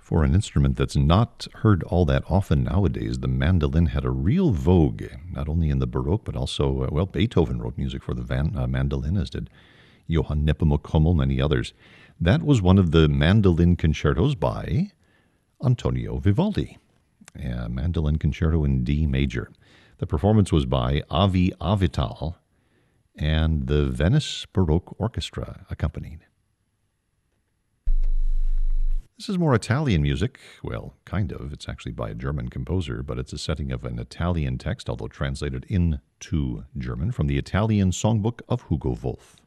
For an instrument that's not heard all that often nowadays, the mandolin had a real vogue, not only in the Baroque, but also, Beethoven wrote music for the mandolin, as did Johann Nepomuk Hummel, many others. That was one of the mandolin concertos by Antonio Vivaldi, a mandolin concerto in D major. The performance was by Avi Avital, and the Venice Baroque Orchestra accompanied. This is more Italian music. Well, kind of. It's actually by a German composer, but it's a setting of an Italian text, although translated into German, from the Italian Songbook of Hugo Wolf.